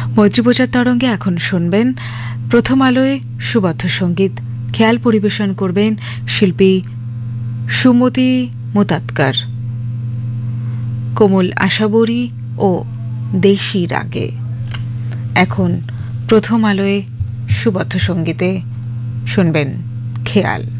মৈত্রীপূজার তরঙ্গে এখন শুনবেন প্রথম আলোয় সুবদ্ধ সঙ্গীত। খেয়াল পরিবেশন করবেন শিল্পী সুমতি মুতাৎকার, কোমল আশাবরী ও দেশি রাগে। এখন প্রথম আলোয় সুবদ্ধ সঙ্গীতে শুনবেন খেয়াল।